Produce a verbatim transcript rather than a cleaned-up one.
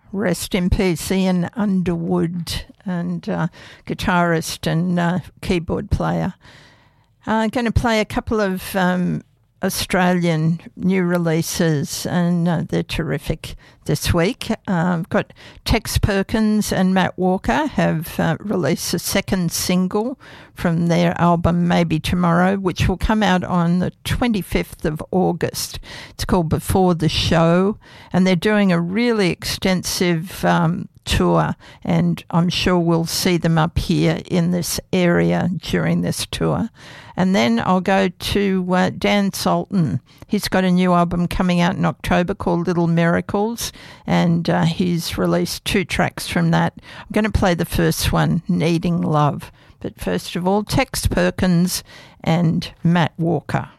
Rest in peace, Ian Underwood, and uh, guitarist and uh, keyboard player. I'm uh, going to play a couple of um, Australian new releases, and uh, they're terrific this week. Uh, I've got Tex Perkins and Matt Walker have uh, released a second single from their album Maybe Tomorrow, which will come out on the twenty-fifth of August. It's called Before the Show, and they're doing a really extensive um, tour, and I'm sure we'll see them up here in this area during this tour. And then I'll go to uh, Dan Sultan. He's got a new album coming out in October called Little Miracles, and uh, he's released two tracks from that. I'm going to play the first one, Needing Love. But first of all, Tex Perkins and Matt Walker.